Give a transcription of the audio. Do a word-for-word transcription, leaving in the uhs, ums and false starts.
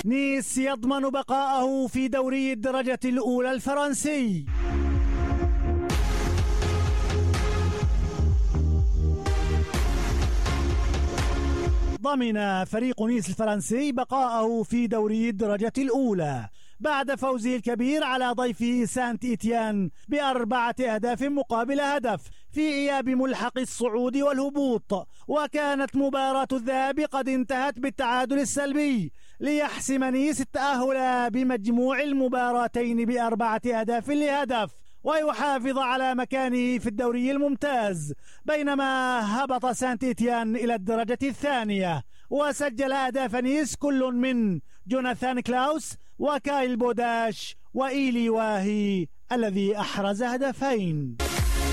نيس يضمن بقاءه في دوري الدرجة الأولى الفرنسي. ضمن فريق نيس الفرنسي بقاءه في دوري الدرجة الأولى بعد فوزه الكبير على ضيفه سانت إتيان بأربعة أهداف مقابل هدف في إياب ملحق الصعود والهبوط. وكانت مباراة الذهاب قد انتهت بالتعادل السلبي ليحسم نيس التأهل بمجموع المباراتين بأربعة أهداف لهدف ويحافظ على مكانه في الدوري الممتاز، بينما هبط سانت إتيان إلى الدرجة الثانية. وسجل أهداف نيس كل من جوناثان كلاوس وكايل بوداش وإيلي واهي الذي أحرز هدفين.